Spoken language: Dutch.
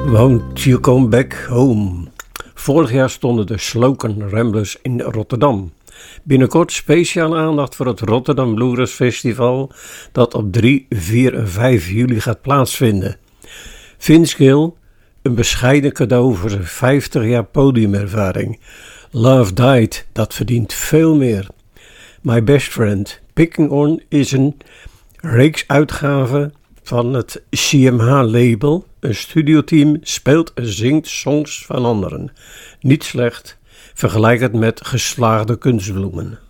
Won't You Come Back Home. Vorig jaar stonden de Sloken Ramblers in Rotterdam. Binnenkort speciale aandacht voor het Rotterdam Bluegrass Festival dat op 3, 4 en 5 juli gaat plaatsvinden. Vince Gill, een bescheiden cadeau voor zijn 50 jaar podiumervaring. Love Died, dat verdient veel meer. My Best Friend, Picking On is een reeksuitgave van het CMH-label. Een studioteam speelt en zingt songs van anderen. Niet slecht, vergelijk het met geslaagde kunstbloemen.